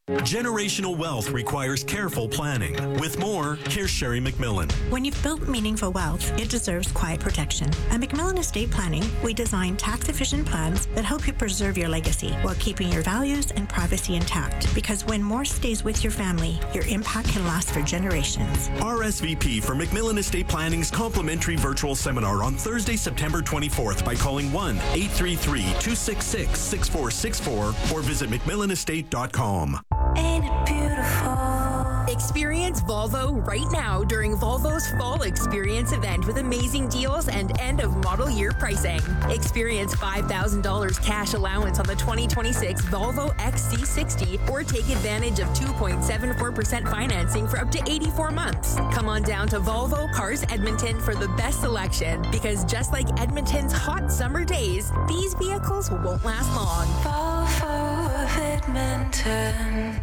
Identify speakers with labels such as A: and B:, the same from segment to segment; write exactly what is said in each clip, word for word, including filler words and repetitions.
A: Generational wealth requires careful planning. With more, here's Sherry McMillan.
B: When you've built meaningful wealth, it deserves quiet protection. At McMillan Estate Planning, we design tax-efficient plans that help you preserve your legacy while keeping your values and privacy intact. Because when more stays with your family, your impact can last for generations.
A: R S V P for McMillan Estate Planning's complimentary virtual seminar on Thursday, September twenty-fourth by calling one eight three three, two six six, six four six four or visit mcmillan estate dot com.
C: Ain't it beautiful?
D: Experience Volvo right now during Volvo's Fall Experience event with amazing deals and end-of-model year pricing. Experience five thousand dollars cash allowance on the twenty twenty-six Volvo X C sixty or take advantage of two point seven four percent financing for up to eighty-four months. Come on down to Volvo Cars Edmonton for the best selection, because just like Edmonton's hot summer days, these vehicles won't last long.
C: Volvo of Edmonton.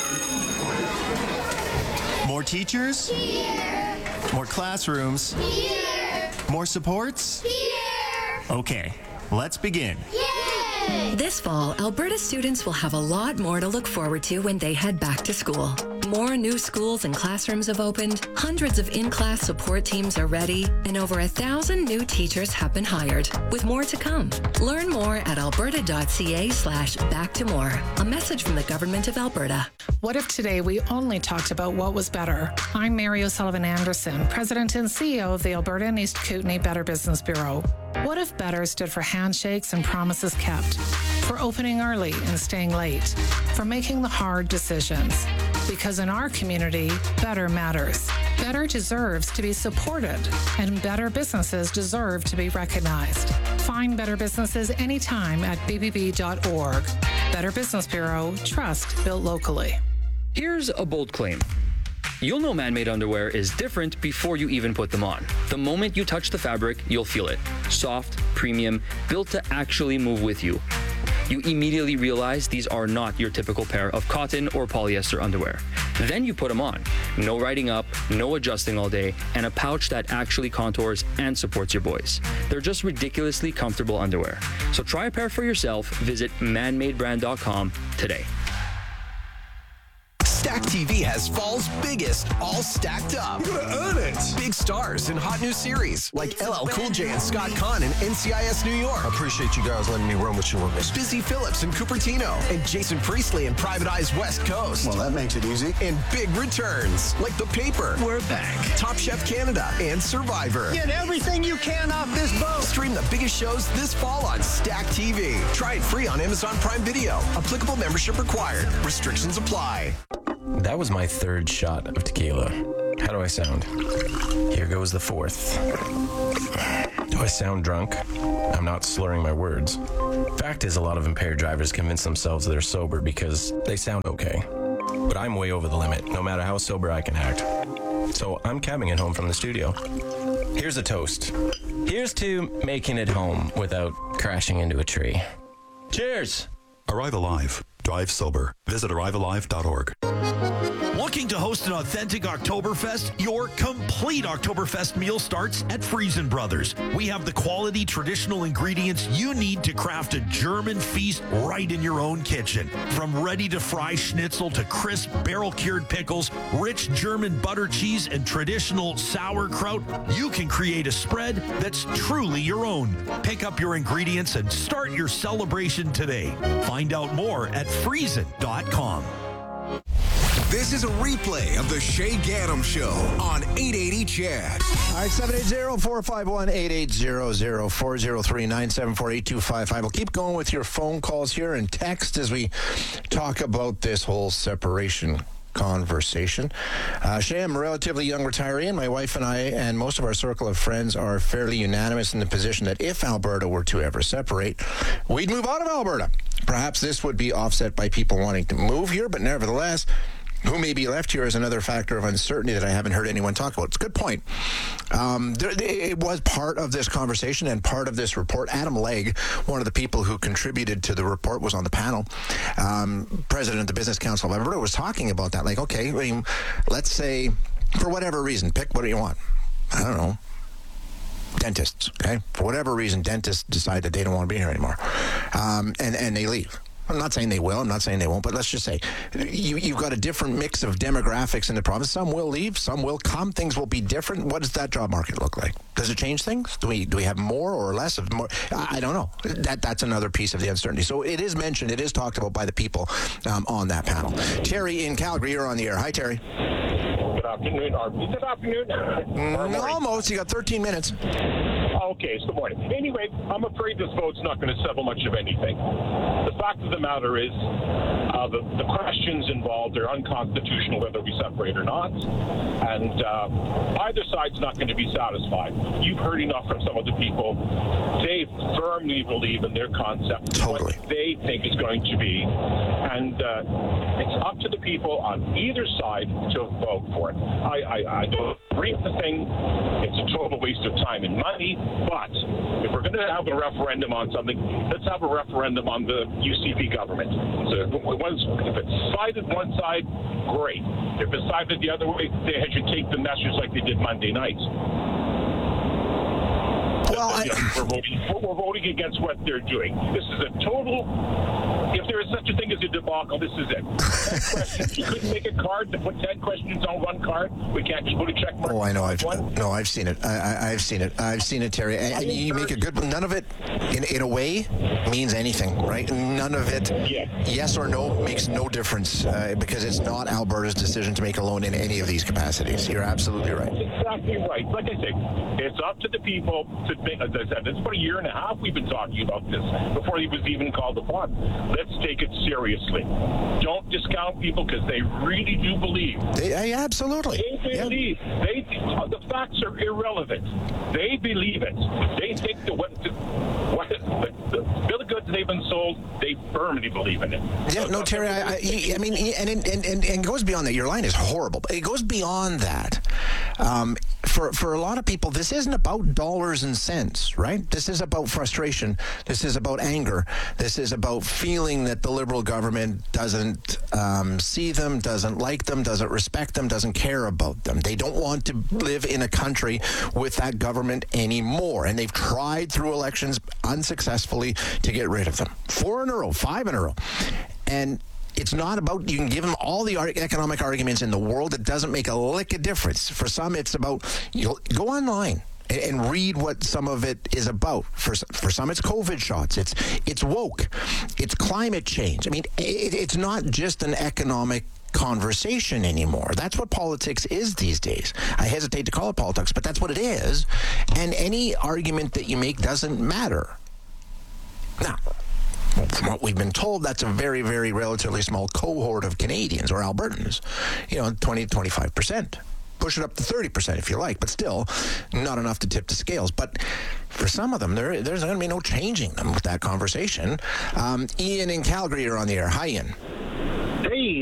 E: More teachers?
C: Here.
E: More classrooms?
C: Here.
E: More supports?
C: Here.
E: Okay, let's begin.
C: Yay!
F: This fall, Alberta students will have a lot more to look forward to when they head back to school. More new schools and classrooms have opened, hundreds of in-class support teams are ready, and over a thousand new teachers have been hired, with more to come. Learn more at alberta.ca slash back to more. A message from the Government of Alberta.
G: What if today we only talked about what was better? I'm Mary O'Sullivan Anderson, President and C E O of the Alberta and East Kootenay Better Business Bureau. What if better stood for handshakes and promises kept, for opening early and staying late, for making the hard decisions? Because in our community, better matters. Better deserves to be supported, and better businesses deserve to be recognized. Find better businesses anytime at b b b dot org. Better Business Bureau, trust built locally.
H: Here's a bold claim. You'll know man-made underwear is different before you even put them on. The moment you touch the fabric, you'll feel it. Soft, premium, built to actually move with you. You immediately realize these are not your typical pair of cotton or polyester underwear. Then you put them on. No riding up, no adjusting all day, and a pouch that actually contours and supports your boys. They're just ridiculously comfortable underwear. So try a pair for yourself. Visit man made brand dot com today.
I: Stack T V has fall's biggest, all stacked up.
J: You're gonna earn it.
I: Big stars in hot new series like L L Cool J and Scott Conn in N C I S New York.
J: I appreciate you guys letting me run with you on this.
I: Busy Phillips in Cupertino and Jason Priestley in Private Eye's West Coast.
J: Well, that makes it easy.
I: And big returns like The Paper.
J: We're back.
I: Top Chef Canada and Survivor.
J: Get everything you can off this boat.
I: Stream the biggest shows this fall on Stack T V. Try it free on Amazon Prime Video. Applicable membership required. Restrictions apply.
K: That was my third shot of tequila. How do I sound? Here goes the fourth. Do I sound drunk? I'm not slurring my words. Fact is, a lot of impaired drivers convince themselves they're sober because they sound okay. But I'm way over the limit, no matter how sober I can act. So I'm cabbing it home from the studio. Here's a toast. Here's to making it home without crashing into a tree. Cheers!
L: Arrive Alive. Drive sober. Visit arrive alive dot org.
M: Looking to host an authentic Oktoberfest? Your complete Oktoberfest meal starts at Friesen Brothers. We have the quality traditional ingredients you need to craft a German feast right in your own kitchen. From ready-to-fry schnitzel to crisp barrel-cured pickles, rich German butter cheese, and traditional sauerkraut, you can create a spread that's truly your own. Pick up your ingredients and start your celebration today. Find out more at friesen dot com.
N: This is a replay of the Shay Gaddam Show on eight eighty C H A D.
O: All right, seven eight zero, four five one, eight eight zero zero, four zero three, nine seven four, eight two five five. We'll keep going with your phone calls here and text as we talk about this whole separation conversation. Uh, Shay, I'm a relatively young retiree, and my wife and I and most of our circle of friends are fairly unanimous in the position that if Alberta were to ever separate, we'd move out of Alberta. Perhaps this would be offset by people wanting to move here, but nevertheless, who may be left here is another factor of uncertainty that I haven't heard anyone talk about. It's a good point. Um, there, it was part of this conversation and part of this report. Adam Legg, one of the people who contributed to the report, was on the panel. Um, President of the Business Council of Alberta was talking about that. Like, okay, I mean, let's say, for whatever reason, pick what do you want? I don't know. Dentists, okay? For whatever reason, dentists decide that they don't want to be here anymore. Um, and, and they leave. I'm not saying they will, I'm not saying they won't, but let's just say you, you've got a different mix of demographics in the province. Some will leave, some will come. Things will be different. What does that job market look like? Does it change things? Do we do we have more or less of more? I, I don't know. That That's another piece of the uncertainty. So it is mentioned, it is talked about by the people um, on that panel. Terry in Calgary, you're on the air. Hi, Terry.
P: Good afternoon. Or, good afternoon.
O: Mm, almost. You got thirteen minutes.
P: Okay, it's the morning. Anyway, I'm afraid this vote's not going to settle much of anything. The fact of the matter is, uh, the, the questions involved are unconstitutional whether we separate or not, and uh, either side's not going to be satisfied. You've heard enough from some of the people. They firmly believe in their concept,
O: totally.
P: what they think is going to be, and uh, it's up to the people on either side to vote for it. I, I, I don't agree with the thing. It's a total waste of time and money. But if we're going to have a referendum on something, let's have a referendum on the U C P government. So once, if it's sided one side, great. If it's sided the other way, they should take the message like they did Monday night. Well, I, we're, voting, we're voting against what they're doing. This is a total, if there is such a thing as a debacle, this is it. ten questions. You couldn't make a card to put ten questions on one card. We can't just put a check mark.
O: Oh, I know. I've
P: one.
O: no, I've seen it. I, I, I've seen it. I've seen it, Terry. And, and you make a good. None of it, in in a way, means anything, right? None of it,
P: yeah.
O: yes or no, makes no difference uh, because it's not Alberta's decision to make alone in any of these capacities. You're absolutely right.
P: Exactly right. Like I say, it's up to the people to make. As I said, it's about a year and a half we've been talking about this before he was even called upon. Let's take it seriously. Don't discount people because they really do believe.
O: They, absolutely.
P: They believe. Yeah. They the facts are irrelevant. They believe it. They think that what the, what the, the bill of goods they've been sold, they firmly believe in it.
O: Yeah, no, Terry. I, I, I mean, and and, and and it goes beyond that. Your line is horrible. It goes beyond that. Um, for for a lot of people, this isn't about dollars and cents, right? This is about frustration. This is about anger. This is about feeling that the Liberal government doesn't um, see them, doesn't like them, doesn't respect them, doesn't care about them. They don't want to live in a country with that government anymore. And they've tried through elections unsuccessfully to get rid of them. Four in a row, five in a row. And it's not about, you can give them all the economic arguments in the world. It doesn't make a lick of difference. For some, it's about, you'll go online and read what some of it is about. For for some, it's COVID shots. It's it's woke. It's climate change. I mean, it, it's not just an economic conversation anymore. That's what politics is these days. I hesitate to call it politics, but that's what it is. And any argument that you make doesn't matter. Now, from what we've been told, that's a very, very relatively small cohort of Canadians or Albertans. You know, twenty, twenty-five percent. Push it up to thirty percent if you like, but still not enough to tip the scales. But for some of them, there, there's going to be no changing them with that conversation. Um, Ian in Calgary, you're on the air. Hi, Ian.